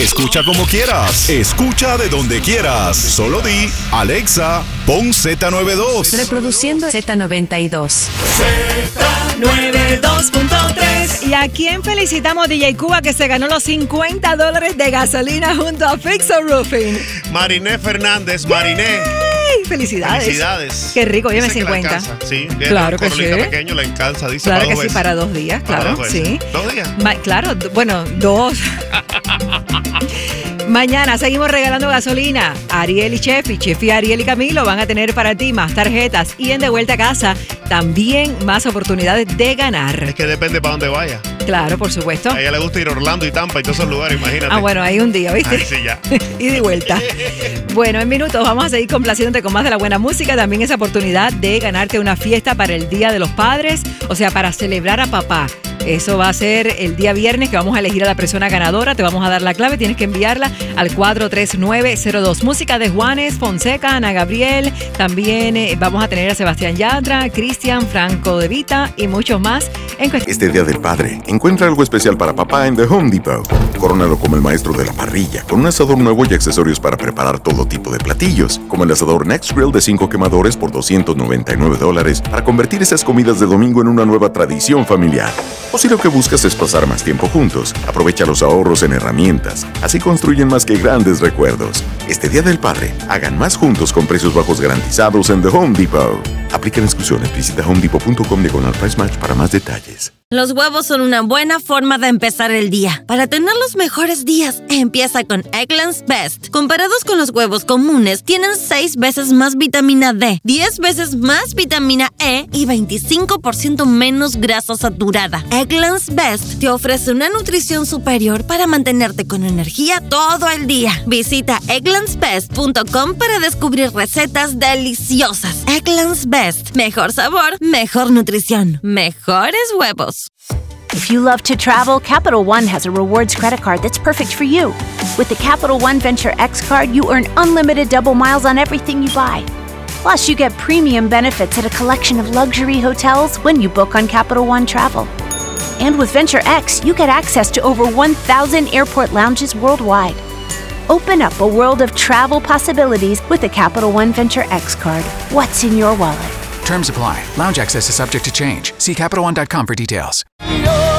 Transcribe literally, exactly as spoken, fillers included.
Escucha como quieras, escucha de donde quieras. Solo di, Alexa, pon Z noventa y dos. Reproduciendo Z noventa y dos. Z noventa y dos punto tres. ¿Y a quién felicitamos, D J Cuba, que se ganó los cincuenta dólares de gasolina junto a Fixer Roofing? Mariné Fernández, Mariné. ¡Ey! Felicidades. Felicidades. Qué rico, lléveme Dice que cincuenta. le alcanza, sí, Claro que corolita sí. pequeño le alcanza, dice. Claro para que dos sí, veces. para dos días, Para claro, dos veces. sí. ¿Dos días? Ma- claro, d- bueno, dos. Mañana seguimos regalando gasolina. Ariel y Chefi, Chefi, Ariel y Camilo van a tener para ti más tarjetas y en De Vuelta a Casa también más oportunidades de ganar. Es que depende para dónde vaya. Claro, por supuesto. A ella le gusta ir a Orlando y Tampa y todos esos lugares, imagínate. Ah, bueno, hay un día, ¿viste? Ay, sí, ya. Y de vuelta. Bueno, en minutos vamos a seguir complaciéndote con más de la buena música. También esa oportunidad de ganarte una fiesta para el Día de los Padres, o sea, para celebrar a papá. Eso va a ser el día viernes que vamos a elegir a la persona ganadora. Te vamos a dar la clave, tienes que enviarla al cuatro tres nueve cero dos. Música de Juanes, Fonseca, Ana Gabriel. También eh, vamos a tener a Sebastián Yatra, Cristian, Franco De Vita y muchos más. En cuest- Este Día del Padre, encuentra algo especial para papá en The Home Depot. Corónalo como el maestro de la parrilla, con un asador nuevo y accesorios para preparar todo tipo de platillos, como el asador Next Grill de cinco quemadores por doscientos noventa y nueve dólares, para convertir esas comidas de domingo en una nueva tradición familiar. O si lo que buscas es pasar más tiempo juntos, aprovecha los ahorros en herramientas. Así construyen más que grandes recuerdos. Este Día del Padre, hagan más juntos con precios bajos garantizados en The Home Depot. Aplican exclusiones. Visita home depot punto com diagonal price match para más detalles. Los huevos son una buena forma de empezar el día. Para tener los mejores días, empieza con Eggland's Best. Comparados con los huevos comunes, tienen seis veces más vitamina D, diez veces más vitamina E y veinticinco por ciento menos grasa saturada. Eggland's Best te ofrece una nutrición superior para mantenerte con energía todo el día. Visita egglands best punto com para descubrir recetas deliciosas. Eggland's Best. Mejor sabor, mejor nutrición, mejores huevos. If you love to travel, Capital One has a rewards credit card that's perfect for you. With the Capital One Venture X card, you earn unlimited double miles on everything you buy. Plus, you get premium benefits at a collection of luxury hotels when you book on Capital One Travel. And with Venture X, you get access to over one thousand airport lounges worldwide. Open up a world of travel possibilities with the Capital One Venture X card. What's in your wallet? Terms apply. Lounge access is subject to change. See Capital One dot com for details.